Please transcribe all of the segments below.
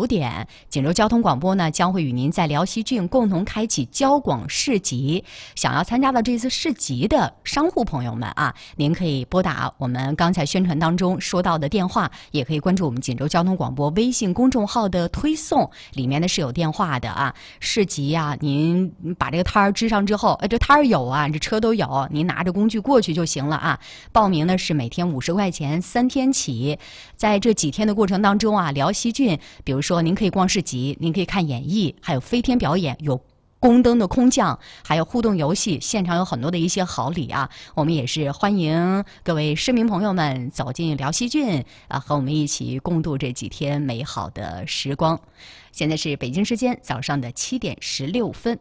9点，锦州交通广播呢将会与您在辽西郡共同开启交广市集。想要参加到这次市集的商户朋友们啊，您可以拨打我们刚才宣传当中说到的电话，也可以关注我们锦州交通广播微信公众号的推送，里面呢是有电话的啊。市集啊，您把这个摊儿支上之后，这摊儿有啊，这车都有，您拿着工具过去就行了啊。报名呢是每天50块钱，3天起。在这几天的过程当中啊，辽西郡，比如说您可以逛市集，您可以看演艺，还有飞天表演，有宫灯的空降，还有互动游戏，现场有很多的一些好礼啊。我们也是欢迎各位市民朋友们走进辽西郡啊，和我们一起共度这几天美好的时光。现在是北京时间早上的7点16分。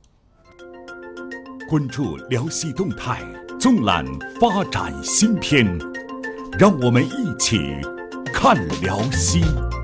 关注辽西动态，纵览发展新篇，让我们一起看辽西。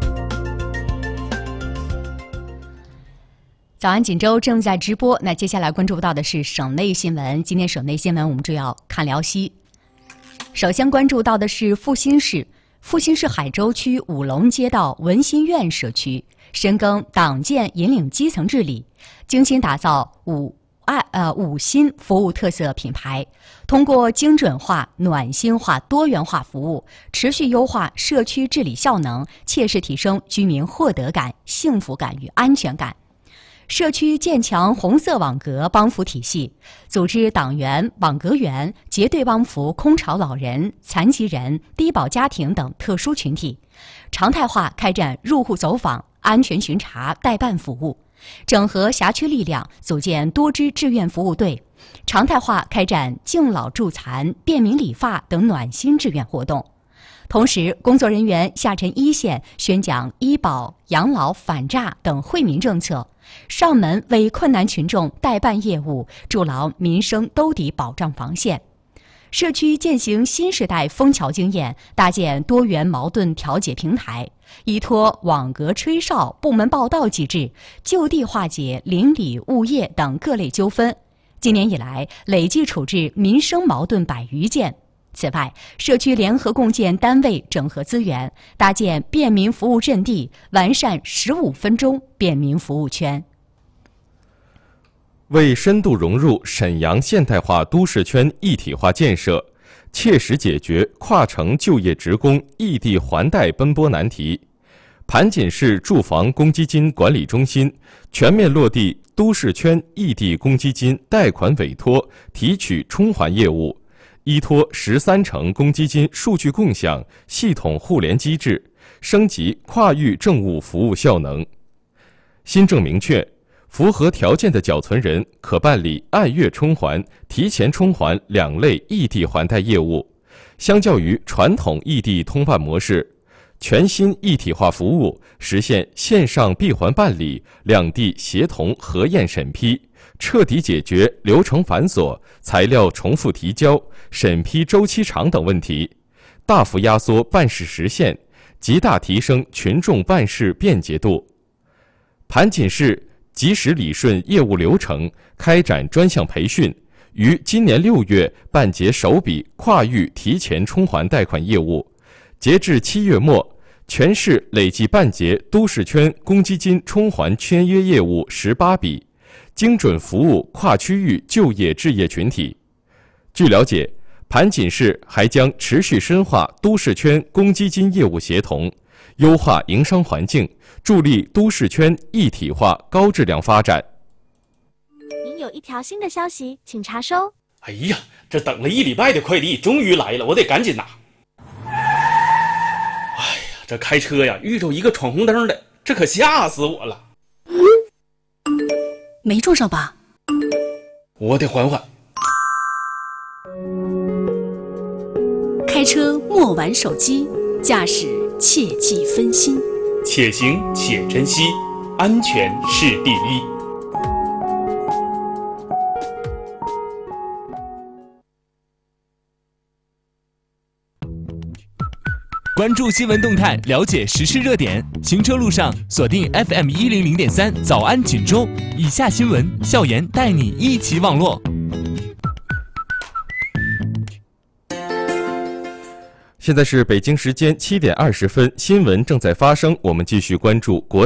早安锦州正在直播，那接下来关注到的是省内新闻。今天省内新闻我们就要看辽西。首先关注到的是阜新市海州区五龙街道文心苑社区，深耕党建引领基层治理，精心打造五新服务特色品牌，通过精准化、暖心化、多元化服务，持续优化社区治理效能，切实提升居民获得感、幸福感与安全感。社区建强红色网格帮扶体系，组织党员、网格员结对帮扶空巢老人、残疾人、低保家庭等特殊群体，常态化开展入户走访、安全巡查、代办服务，整合辖区力量，组建多支志愿服务队，常态化开展敬老助残、便民理发等暖心志愿活动。同时，工作人员下沉一线，宣讲医保、养老、反诈等惠民政策，上门为困难群众代办业务，筑牢民生兜底保障防线。社区践行新时代枫桥经验，搭建多元矛盾调解平台，依托网格吹哨、部门报到机制，就地化解邻里、物业等各类纠纷。今年以来，累计处置民生矛盾100余件。此外，社区联合共建单位整合资源，搭建便民服务阵地，完善15分钟便民服务圈。 为深度融入沈阳现代化都市圈一体化建设，切实解决跨城就业职工异地还贷奔波难题，盘锦市住房公积金管理中心全面落地都市圈异地公积金贷款委托、提取充还业务，依托13城公积金数据共享系统互联机制，升级跨域政务服务效能。新政明确，符合条件的缴存人可办理按月充还、提前充还2类异地还贷业务。相较于传统异地通办模式，全新一体化服务实现线上闭环办理、两地协同核验审批，彻底解决流程繁琐、材料重复提交、审批周期长等问题，大幅压缩办事时限，极大提升群众办事便捷度。盘锦市及时理顺业务流程，开展专项培训，于今年6月办结首笔跨域提前充还贷款业务。截至7月末，全市累计办结都市圈公积金充还签约业务18笔，精准服务跨区域就业置业群体。据了解，盘锦市还将持续深化都市圈公积金业务协同，优化营商环境，助力都市圈一体化高质量发展。 您有一条新的消息，请查收。 哎呀，这等了1礼拜的快递终于来了，我得赶紧拿。哎呀，这开车呀，遇着一个闯红灯的，这可吓死我了。 没撞上吧？ 我得缓缓。 开车莫玩手机，驾驶切忌分心。 且行且珍惜，安全是第一。 关注新闻动态，了解时事热点。行车路上锁定 FM100.3，早安锦州。以下新闻，笑言带你一起网络。 现在是北京时间7点20分，新闻正在发生，我们继续关注国内。